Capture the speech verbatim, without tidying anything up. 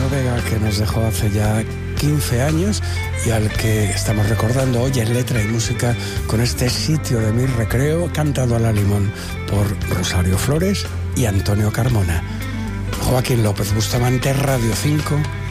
Vega, que nos dejó hace ya quince años y al que estamos recordando hoy en letra y música con este Sitio de mi recreo, cantado a la limón por Rosario Flores y Antonio Carmona. Joaquín López Bustamante, Radio cinco.